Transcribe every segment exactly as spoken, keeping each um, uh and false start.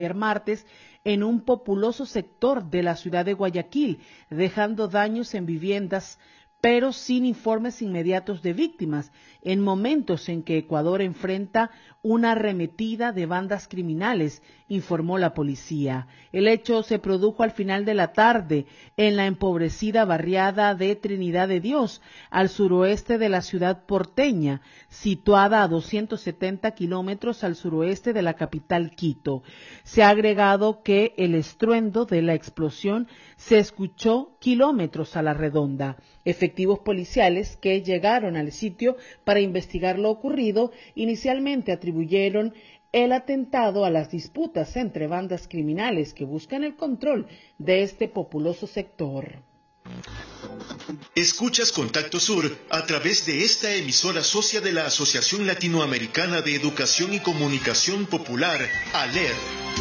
ayer martes en un populoso sector de la ciudad de Guayaquil, dejando daños en viviendas, pero sin informes inmediatos de víctimas, en momentos en que Ecuador enfrenta una arremetida de bandas criminales, informó la policía. El hecho se produjo al final de la tarde en la empobrecida barriada de Trinidad de Dios, al suroeste de la ciudad porteña, situada a doscientos setenta kilómetros al suroeste de la capital Quito. Se ha agregado que el estruendo de la explosión se escuchó kilómetros a la redonda. Efectivos policiales que llegaron al sitio para investigar lo ocurrido inicialmente atribuyeron el atentado a las disputas entre bandas criminales que buscan el control de este populoso sector. Escuchas Contacto Sur a través de esta emisora socia de la Asociación Latinoamericana de Educación y Comunicación Popular, ALER.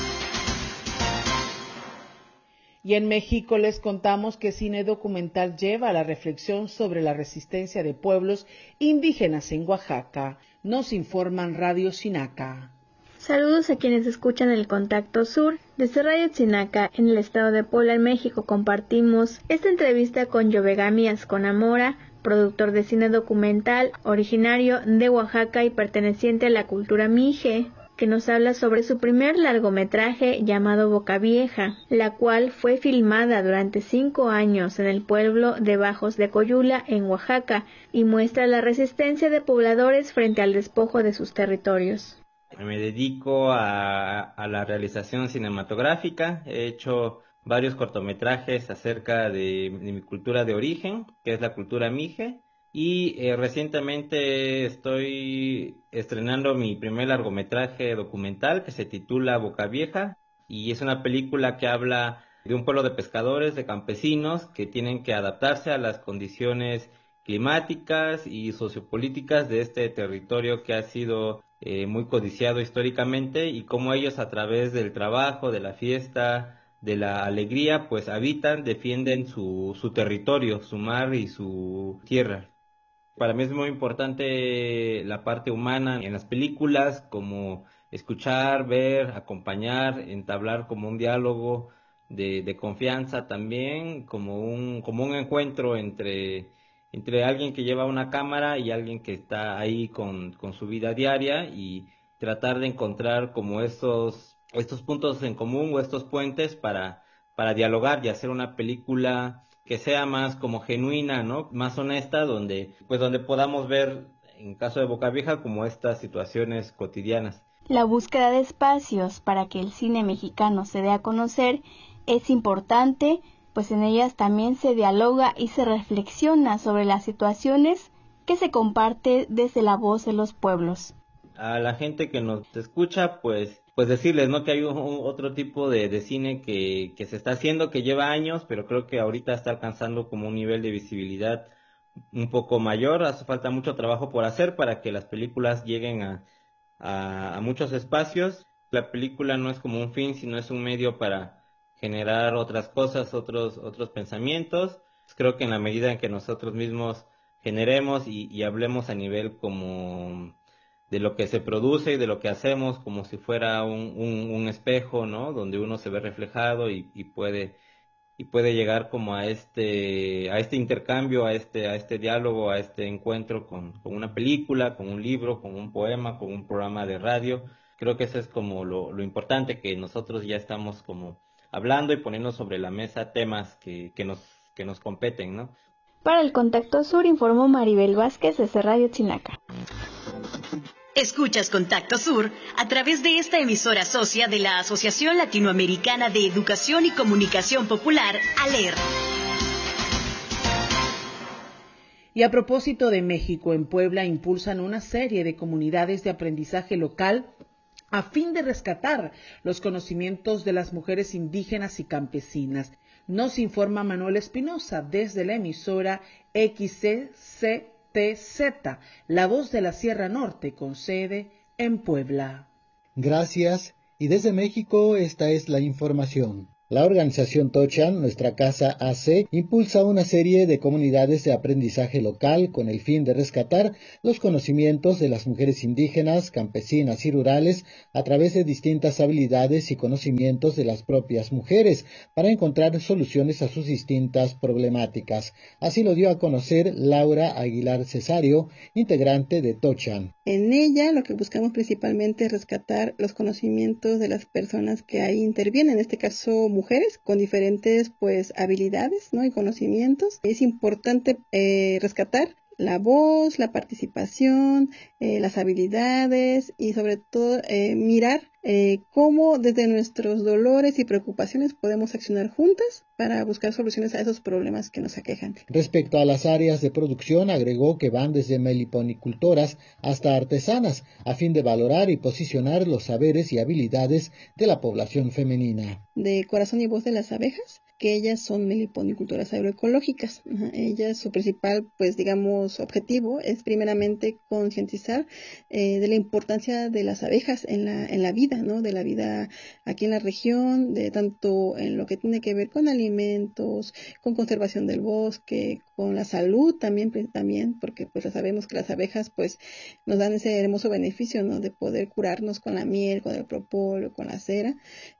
Y en México les contamos que Cine Documental lleva a la reflexión sobre la resistencia de pueblos indígenas en Oaxaca. Nos informan Radio Chinaca. Saludos a quienes escuchan el Contacto Sur. Desde Radio Chinaca, en el estado de Puebla, en México, compartimos esta entrevista con Yovegami Azconamora, productor de cine documental, originario de Oaxaca y perteneciente a la cultura mije, que nos habla sobre su primer largometraje llamado Boca Vieja, la cual fue filmada durante cinco años en el pueblo de Bajos de Coyula, en Oaxaca, y muestra la resistencia de pobladores frente al despojo de sus territorios. Me dedico a, a la realización cinematográfica, he hecho varios cortometrajes acerca de, de mi cultura de origen, que es la cultura mije, y eh, recientemente estoy estrenando mi primer largometraje documental que se titula Boca Vieja, y es una película que habla de un pueblo de pescadores, de campesinos que tienen que adaptarse a las condiciones climáticas y sociopolíticas de este territorio que ha sido eh, muy codiciado históricamente, y cómo ellos, a través del trabajo, de la fiesta, de la alegría, pues habitan, defienden su, su territorio, su mar y su tierra. Para mí es muy importante la parte humana en las películas, como escuchar, ver, acompañar, entablar como un diálogo de, de confianza también, como un, como un encuentro entre, entre alguien que lleva una cámara y alguien que está ahí con, con su vida diaria, y tratar de encontrar como estos, estos puntos en común o estos puentes para, para dialogar y hacer una película que sea más como genuina, ¿no? Más honesta, donde pues donde podamos ver, en caso de Boca Vieja, como estas situaciones cotidianas. La búsqueda de espacios para que el cine mexicano se dé a conocer es importante, pues en ellas también se dialoga y se reflexiona sobre las situaciones que se comparte desde la voz de los pueblos. A la gente que nos escucha, pues pues decirles, ¿no?, que hay un, un, otro tipo de, de cine que, que se está haciendo, que lleva años, pero creo que ahorita está alcanzando como un nivel de visibilidad un poco mayor. Hace falta mucho trabajo por hacer para que las películas lleguen a, a, a muchos espacios. La película no es como un fin, sino es un medio para generar otras cosas, otros, otros pensamientos. Creo que en la medida en que nosotros mismos generemos y, y hablemos a nivel como de lo que se produce y de lo que hacemos, como si fuera un, un, un espejo, ¿no?, donde uno se ve reflejado y, y puede y puede llegar como a este a este intercambio, a este a este diálogo, a este encuentro con, con una película, con un libro, con un poema, con un programa de radio. Creo que eso es como lo, lo importante, que nosotros ya estamos como hablando y poniendo sobre la mesa temas que, que nos que nos competen, ¿no? Para el Contacto Sur informó Maribel Vázquez desde Radio Chinaca. Escuchas Contacto Sur a través de esta emisora socia de la Asociación Latinoamericana de Educación y Comunicación Popular, ALER. Y a propósito de México, en Puebla impulsan una serie de comunidades de aprendizaje local a fin de rescatar los conocimientos de las mujeres indígenas y campesinas. Nos informa Manuel Espinosa desde la emisora X C C T Z, La Voz de la Sierra Norte, con sede en Puebla. Gracias, y desde México esta es la información. La organización Tochan, Nuestra Casa A C, impulsa una serie de comunidades de aprendizaje local con el fin de rescatar los conocimientos de las mujeres indígenas, campesinas y rurales a través de distintas habilidades y conocimientos de las propias mujeres para encontrar soluciones a sus distintas problemáticas. Así lo dio a conocer Laura Aguilar Cesario, integrante de Tochan. En ella lo que buscamos principalmente es rescatar los conocimientos de las personas que ahí intervienen, en este caso mujeres con diferentes pues habilidades, ¿no? y conocimientos. Es importante eh, rescatar la voz, la participación, eh, las habilidades y sobre todo eh, mirar eh, cómo desde nuestros dolores y preocupaciones podemos accionar juntas para buscar soluciones a esos problemas que nos aquejan. Respecto a las áreas de producción, agregó que van desde meliponicultoras hasta artesanas, a fin de valorar y posicionar los saberes y habilidades de la población femenina. De Corazón y Voz de las Abejas, que ellas son meliponicultoras agroecológicas. Ellas, su principal, pues digamos, objetivo es primeramente concientizar eh, de la importancia de las abejas en la en la vida, ¿no? De la vida aquí en la región, de tanto en lo que tiene que ver con alimentos, con conservación del bosque, con la salud también, también, porque pues sabemos que las abejas pues nos dan ese hermoso beneficio, ¿no? De poder curarnos con la miel, con el propóleo, con la cera,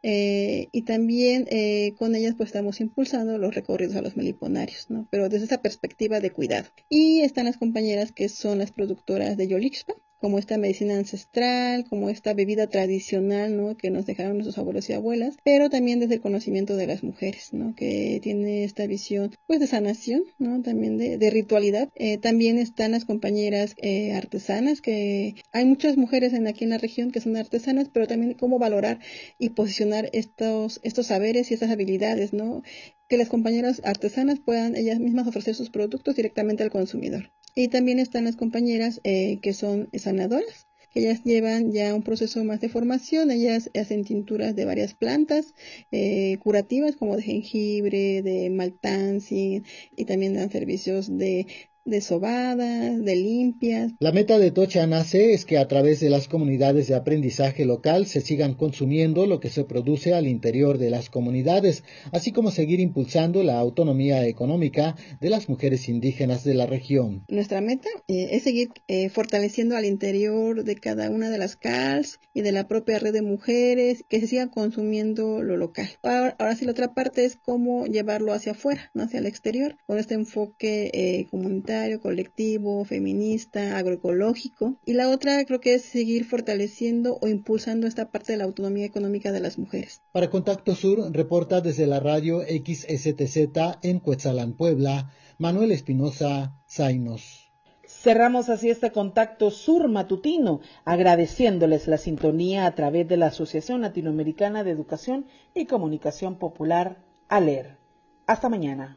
eh, y también eh, con ellas pues estamos impulsando los recorridos a los meliponarios, ¿no? Pero desde esa perspectiva de cuidado. Y están las compañeras que son las productoras de Yolixpa, como esta medicina ancestral, como esta bebida tradicional, ¿no? Que nos dejaron nuestros abuelos y abuelas, pero también desde el conocimiento de las mujeres, ¿no? Que tiene esta visión, pues, de sanación, ¿no? También de, de ritualidad. Eh, también están las compañeras eh, artesanas, que hay muchas mujeres en, aquí en la región que son artesanas, pero también cómo valorar y posicionar estos, estos saberes y estas habilidades, ¿no? Que las compañeras artesanas puedan ellas mismas ofrecer sus productos directamente al consumidor. Y también están las compañeras eh, que son sanadoras, que ellas llevan ya un proceso más de formación. Ellas hacen tinturas de varias plantas eh, curativas como de jengibre, de maltansing, y también dan servicios de de sobadas, de limpias. La meta de Tochan A C es que a través de las comunidades de aprendizaje local se sigan consumiendo lo que se produce al interior de las comunidades, así como seguir impulsando la autonomía económica de las mujeres indígenas de la región. Nuestra meta eh, es seguir eh, fortaleciendo al interior de cada una de las C A Ls y de la propia red de mujeres, que se siga consumiendo lo local. Ahora, ahora sí, la otra parte es cómo llevarlo hacia afuera, ¿no? Hacia el exterior, con este enfoque eh, comunitario, colectivo, feminista, agroecológico. Y la otra creo que es seguir fortaleciendo o impulsando esta parte de la autonomía económica de las mujeres. Para Contacto Sur, reporta desde la radio X S T Z en Cuetzalan, Puebla, Manuel Espinosa Zainos. Cerramos así este Contacto Sur matutino, agradeciéndoles la sintonía a través de la Asociación Latinoamericana de Educación y Comunicación Popular, ALER. Hasta mañana.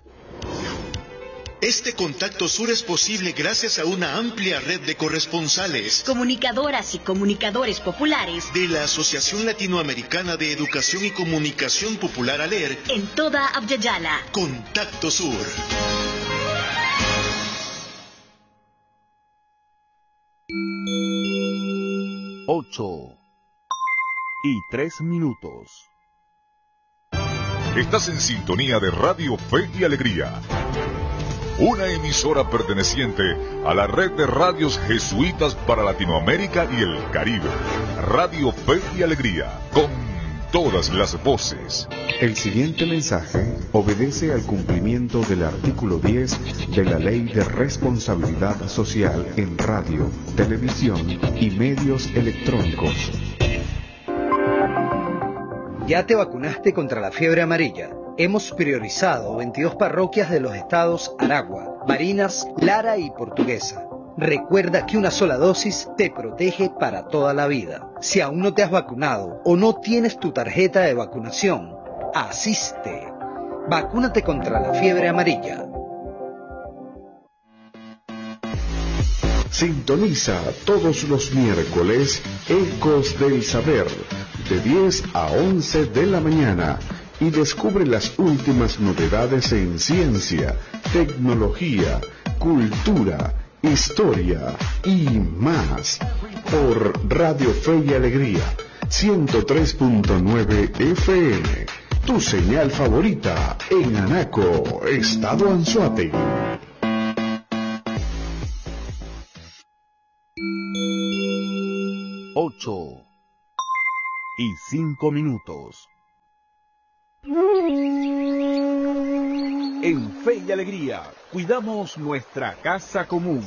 Este Contacto Sur es posible gracias a una amplia red de corresponsales, comunicadoras y comunicadores populares de la Asociación Latinoamericana de Educación y Comunicación Popular ALER en toda Abya Yala. Contacto Sur. Ocho y tres minutos. Estás en sintonía de Radio Fe y Alegría, una emisora perteneciente a la red de radios jesuitas para Latinoamérica y el Caribe. Radio Fe y Alegría, con todas las voces. El siguiente mensaje obedece al cumplimiento del artículo diez de la Ley de Responsabilidad Social en Radio, Televisión y Medios Electrónicos. ¿Ya te vacunaste contra la fiebre amarilla? Hemos priorizado veintidós parroquias de los estados Aragua, Barinas, Lara y Portuguesa. Recuerda que una sola dosis te protege para toda la vida. Si aún no te has vacunado o no tienes tu tarjeta de vacunación, asiste. Vacúnate contra la fiebre amarilla. Sintoniza todos los miércoles Ecos del Saber, de diez a once de la mañana, y descubre las últimas novedades en ciencia, tecnología, cultura, historia y más, por Radio Fe y Alegría, ciento tres punto nueve F M, tu señal favorita en Anaco, Estado Anzoátegui. Ocho y cinco minutos. En Fe y Alegría, cuidamos nuestra casa común.